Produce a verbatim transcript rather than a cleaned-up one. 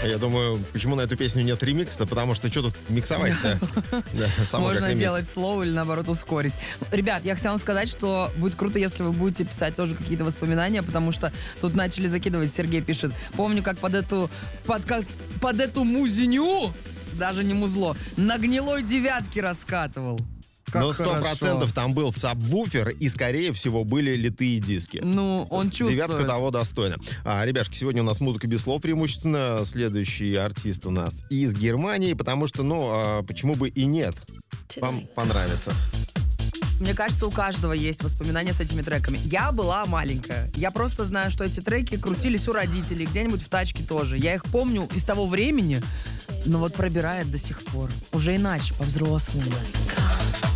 Я думаю, почему на эту песню нет ремикса? Потому что что тут миксовать-то? Можно делать слово или, наоборот, ускорить. Ребят, я хотела сказать, что будет круто, если вы будете писать тоже какие-то воспоминания, потому что тут начали закидывать. Сергей пишет: помню, как под эту под, как, под эту музыню, даже не музло, на гнилой девятке раскатывал. Как Но сто процентов там был сабвуфер, и, скорее всего, были литые диски. Ну, он чувствует. Девятка того достойна. А, ребяшки, сегодня у нас музыка без слов преимущественно. Следующий артист у нас из Германии, потому что, ну, а, почему бы и нет? Вам понравится. Мне кажется, у каждого есть воспоминания с этими треками. Я была маленькая. Я просто знаю, что эти треки крутились у родителей, где-нибудь в тачке тоже. Я их помню из того времени, но вот пробирает до сих пор. Уже иначе, по-взрослому.